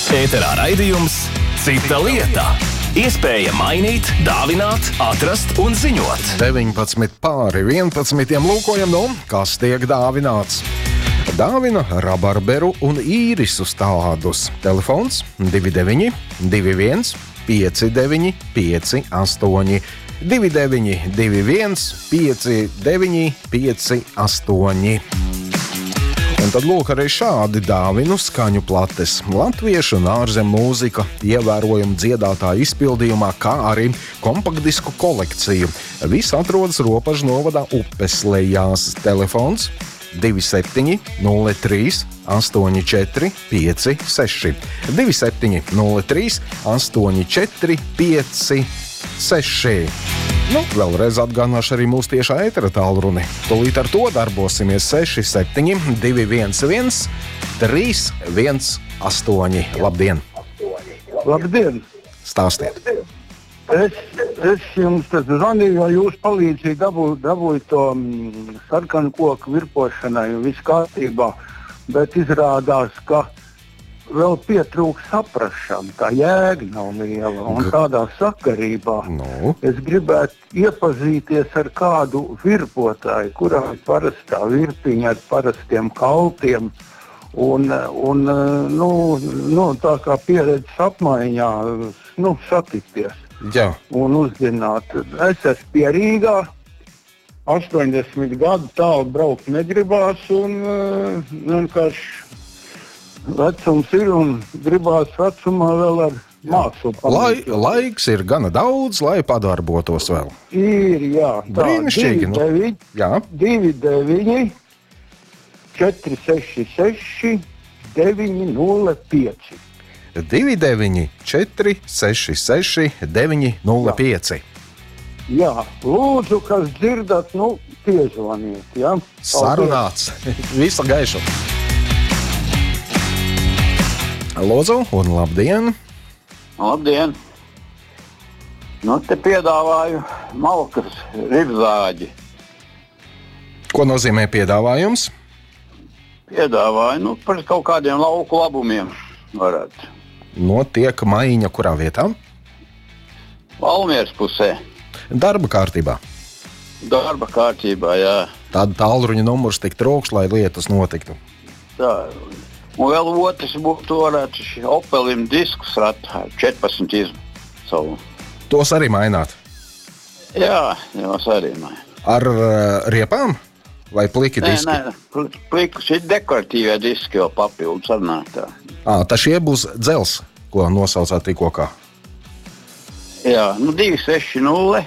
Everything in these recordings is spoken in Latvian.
Ēterā raidījums Cita lieta. Iespēja mainīt, dāvināt, atrast un ziņot. 11:11 lūkojam, kas tiek dāvināts. Dāvina rabarberu un īrisu stādus. Telefons 29 21 59 58 29 21 59 58. Un tad lūk arī šādi dāvinu skaņu plates. Latviešu un ārzemju mūzika ievērojama dziedātāja izpildījumā, kā arī kompaktdisku kolekciju. Viss atrodas Ropažu novadā Upeslejās. Telefons 27 03 84 56 27 03 84 56. Vēlreiz atgādināšu arī mūsu tiešā ētera tālruni. Tūlīt ar to darbosimies 67 211 318. Labdien! Labdien! Stāstiet! Es jums zvanīju, jo jūs palīdzību dabūju to sarkanu koku virpošanai un viss kārtībā, bet izrādās, ka vēl pietrūks saprašana, tā jēga nav liela. Un tādā sakarībā es gribētu iepazīties ar kādu virpotāju, kurām ir parastā virpiņa ar parastiem kaltiem. Un tā kā pieredzes apmaiņā satikties. Jā. Un uzzināt. Es esmu pierīgā, 80 gadu, tālu braukt negribās un vienkārši vecums ir un gribās vecumā vēl ar mākslu palīdzēt. Laiks ir gana daudz, lai padarbotos vēl. Ir, jā. Brīnišķīgi. 29 466 905. 29 466 905. Jā, lūdzu, kas dzirdat, piezvaniet. Ja? Sarunāts. Visu gaišu. Lūdzu, un labdien! Labdien! Te piedāvāju malkas ribzāģi. Ko nozīmē piedāvājums? Piedāvāju, par kaut kādiem lauku labumiem varētu. Notiek maiņa kurā vietā? Valmieras pusē. Darba kārtībā? Darba kārtībā, jā. Tāda tālruņa numurs tik trūks, lai lietas notiktu. Tā. Un vēl otrs būtu varētu Opelim diskus ratā 14 izsavu. Tos arī maināt? Jā, tos arī maināt. Ar riepām vai pliki diski? Nē, plikus ir dekoratīvie diski jau papildus arnāk tā. Tā šie būs dzels, ko nosaucāt tikko kā? Jā, 260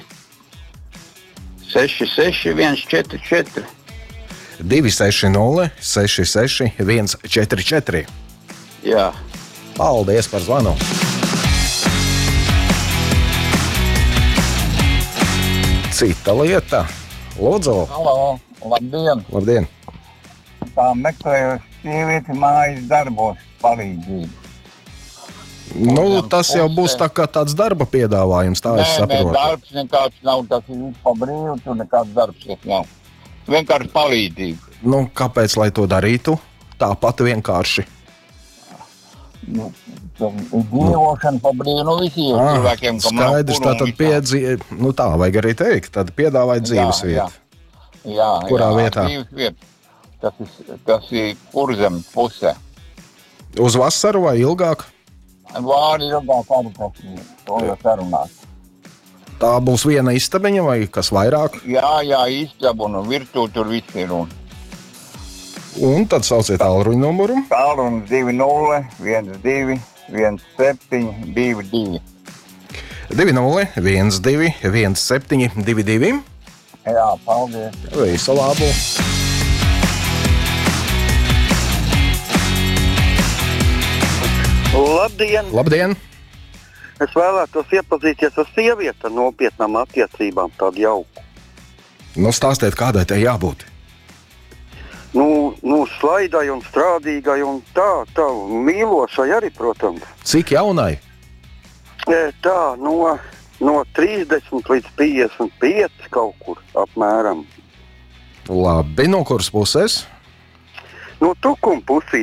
66 144. 260 66 144. Jā. Paldies par zvanu. Cita lieta. Lūdzu. Halo, labdien. Labdien. Tā meklēju sievieti mājas darbos palīdzību. Tas jau būs tāds darba piedāvājums, tā es saprotu. Nē, darbs nekāds nav, tas ir viss pa brīvu, tur nekāds darbs nav. Vienkārši palīdzību. Kāpēc, lai to darītu? Tāpat vienkārši. Dzīvošana pa brīvu, visiem cilvēkiem, kam nav skaidrs, tātad tā vajag arī teikt, tad piedāvāja dzīves vietu. Jā, kurā vietā? Dzīves vieta. Tas ir Kurzemes pusē. Uz vasaru vai ilgāk? Vāri ilgāk arī to jau sarunāt. Tā būs viena istabiņa vai kas vairāk? Jā, istaba un virtū tur viss ir. Un tad sauciet tālruņa numuru. Tālruņa 20 12 17 22. 20 12 17 22. Jā, paldies. Visu labu. Labdien! Labdien! Es vēlētos iepazīties ar sievieti ar nopietnām attiecībām, tādu jauku. Stāstiet, kādai tai jābūt? Slaidai un strādīgai un tā mīlošai arī, protams. Cik jaunai? Tā, no 30 līdz 55 kaut kur apmēram. Labi, no kuras puses? No Tukuma pusī.